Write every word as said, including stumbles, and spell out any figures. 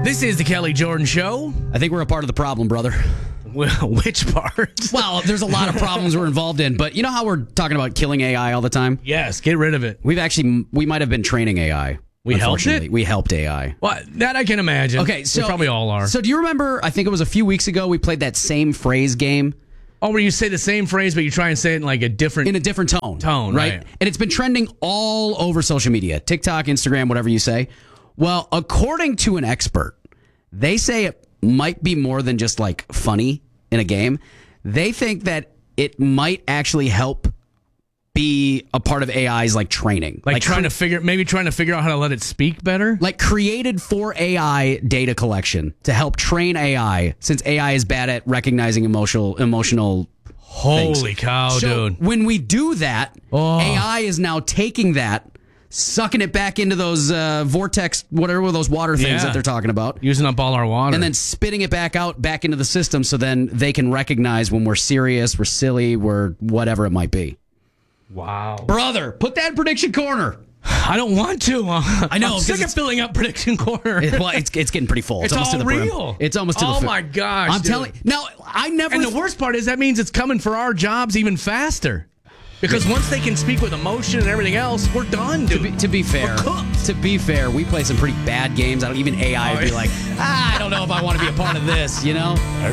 This is the Kelly Jordan Show. I think we're a part of the problem, brother. Well, which part? Well, there's a lot of problems we're involved in, but you know how we're talking about killing A I all the time? Yes, get rid of it. We've actually, we might have been training A I. We helped it? We helped A I. Well, that I can imagine. Okay, so we probably all are. So do you remember, I think it was a few weeks ago, we played that same phrase game? Oh, where you say the same phrase, but you try and say it in like a different... In a different tone. Tone, right. right. And it's been trending all over social media, TikTok, Instagram, whatever you say. Well, according to an expert, they say it might be more than just like funny in a game. They think that it might actually help be a part of A I's like training. Like, like trying cre- to figure, maybe trying to figure out how to let it speak better? Like created for A I data collection to help train A I, since A I is bad at recognizing emotional emotional Holy things. cow, so dude. When we do that, Oh. A I is now taking that, sucking it back into those uh, vortex, whatever those water things Yeah. that they're talking about. Using up all our water. And then spitting it back out, back into the system, so then they can recognize when we're serious, we're silly, we're whatever it might be. Wow. Brother, put that in prediction corner. I don't want to. I know. I'm sick of it's- filling up prediction corner. It- well, it's, it's getting pretty full. It's, It's almost all to the brim. real. It's almost to the Oh, fi- my gosh, I'm dude. telling. Now, I never. And the worst part is that means it's coming for our jobs even faster. Because once they can speak with emotion and everything else, we're done, dude. To be, to be fair, We're cooked. to be fair, we play some pretty bad games. I don't even A I would be like, ah, I don't know if I want to be a part of this. You know.